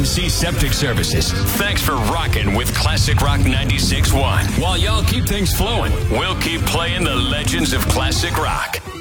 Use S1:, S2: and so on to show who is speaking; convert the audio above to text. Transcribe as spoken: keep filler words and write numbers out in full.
S1: C Septic Services. Thanks for rocking with Classic Rock ninety-six point one. While y'all keep things flowing, we'll keep playing the legends of classic rock.